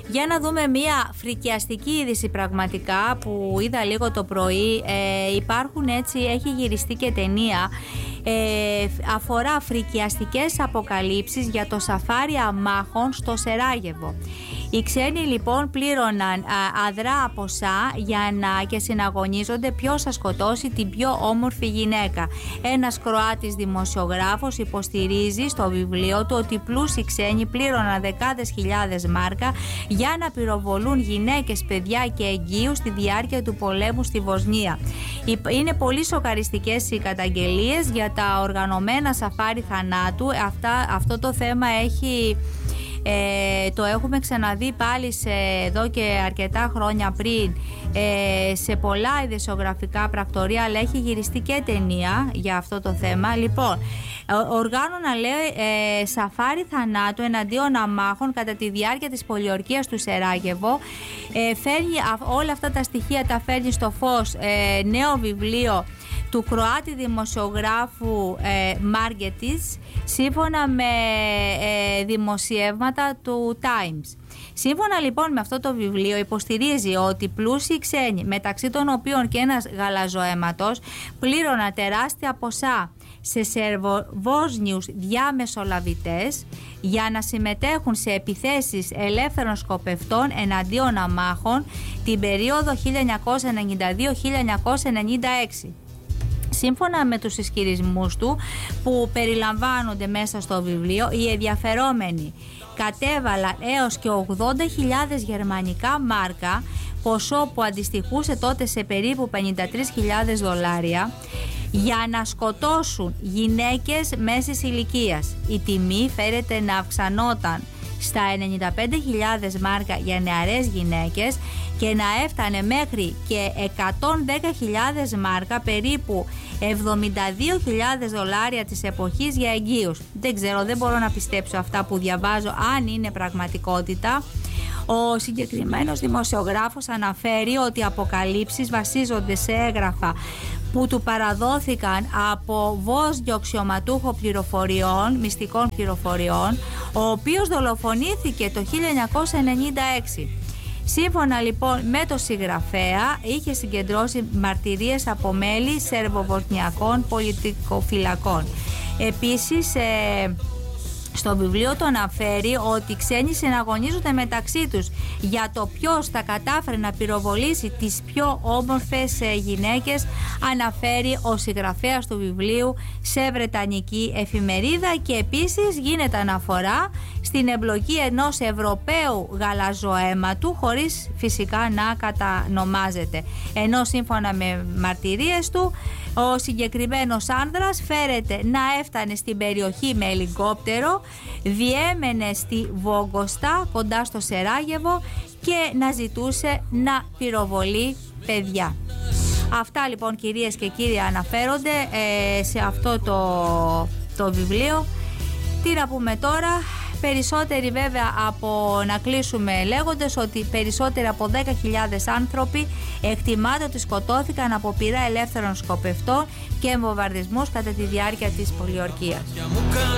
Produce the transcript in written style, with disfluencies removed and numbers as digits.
Για να δούμε μια φρικιαστική είδηση πραγματικά που είδα λίγο το πρωί. Υπάρχουν έτσι, έχει γυριστεί και ταινία. Αφορά φρικιαστικές αποκαλύψεις για το σαφάρι αμάχων στο Σεράγεβο. Οι ξένοι λοιπόν πλήρωναν αδρά ποσά και συναγωνίζονται ποιος θα σκοτώσει την πιο όμορφη γυναίκα. Ένας Κροάτης δημοσιογράφος υποστηρίζει στο βιβλίο του ότι οι πλούσιοι ξένοι πλήρωναν δεκάδες χιλιάδες μάρκα για να πυροβολούν γυναίκες, παιδιά και εγγύους στη διάρκεια του πολέμου στη Βοσνία. Είναι πολύ σοκαριστικές οι καταγγελίες για τα οργανωμένα σαφάρι θανάτου. Αυτό το θέμα το έχουμε ξαναδεί πάλι εδώ και αρκετά χρόνια πριν σε πολλά ειδησιογραφικά πρακτορία, αλλά έχει γυριστεί και ταινία για αυτό το θέμα. Λοιπόν, οργάνωνα λέει σαφάρι θανάτου εναντίον αμάχων κατά τη διάρκεια της πολιορκίας του Σεράγεβο. Όλα αυτά τα στοιχεία τα φέρνει στο φως νέο βιβλίο του Κροάτη δημοσιογράφου Μάργκετης, σύμφωνα με δημοσιεύματα του Times. Σύμφωνα λοιπόν με αυτό το βιβλίο, υποστηρίζει ότι πλούσιοι ξένοι, μεταξύ των οποίων και ένας γαλαζοαίματος, πλήρωναν τεράστια ποσά σε Σερβοβόσνιους διαμεσολαβητές για να συμμετέχουν σε επιθέσεις ελεύθερων σκοπευτών εναντίον αμάχων την περίοδο 1992-1996. Σύμφωνα με τους ισχυρισμούς του που περιλαμβάνονται μέσα στο βιβλίο, οι ενδιαφερόμενοι κατέβαλαν έως και 80.000 γερμανικά μάρκα, ποσό που αντιστοιχούσε τότε σε περίπου $53.000, για να σκοτώσουν γυναίκες μέσης ηλικίας. Η τιμή φέρεται να αυξανόταν στα 95.000 μάρκα για νεαρές γυναίκες και να έφτανε μέχρι και 110.000 μάρκα, περίπου $72.000 της εποχής, για εγγύους. Δεν ξέρω, δεν μπορώ να πιστέψω αυτά που διαβάζω, αν είναι πραγματικότητα. Ο συγκεκριμένος δημοσιογράφος αναφέρει ότι οι αποκαλύψεις βασίζονται σε έγγραφα που του παραδόθηκαν από Βόσνιο αξιωματούχο πληροφοριών, μυστικών πληροφοριών, ο οποίος δολοφονήθηκε το 1996. Σύμφωνα λοιπόν με το συγγραφέα, είχε συγκεντρώσει μαρτυρίες από μέλη σερβοβοσνιακών πολιτικοφυλακών. Επίσης, στο βιβλίο το αναφέρει ότι οι ξένοι συναγωνίζονται μεταξύ τους για το ποιος θα κατάφερε να πυροβολήσει τις πιο όμορφες γυναίκες, αναφέρει ο συγγραφέας του βιβλίου σε βρετανική εφημερίδα, και επίσης γίνεται αναφορά στην εμπλοκή ενός Ευρωπαίου γαλαζοαίματου, χωρίς φυσικά να κατανομάζεται. Ενώ σύμφωνα με μαρτυρίες του, ο συγκεκριμένος άνδρας φέρεται να έφτανε στην περιοχή με ελικόπτερο, διέμενε στη Βόγκοστα κοντά στο Σεράγεβο και να ζητούσε να πυροβολεί παιδιά. Αυτά λοιπόν, κυρίες και κύριοι, αναφέρονται σε αυτό το βιβλίο. Τι να πούμε τώρα? Περισσότεροι βέβαια, από να κλείσουμε λέγοντας ότι περισσότεροι από 10.000 άνθρωποι εκτιμάται ότι σκοτώθηκαν από πυρά ελεύθερων σκοπευτών και βομβαρδισμούς κατά τη διάρκεια της πολιορκίας.